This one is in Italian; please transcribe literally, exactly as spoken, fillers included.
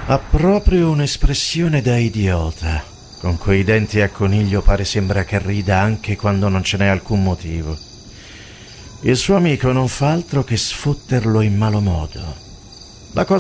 Ha proprio un'espressione da idiota. Con quei denti a coniglio pare sembra che rida anche quando non ce n'è alcun motivo. Il suo amico non fa altro che sfotterlo in malo modo.